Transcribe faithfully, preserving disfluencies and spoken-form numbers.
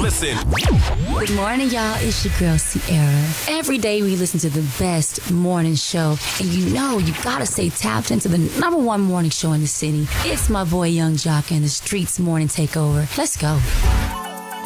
Listen. Good morning, y'all. It's your girl, Sierra. Every day we listen to the best morning show, and you know you gotta stay tapped into the number one morning show in the city. It's my boy Young Jock and the Streets Morning Takeover. Let's go.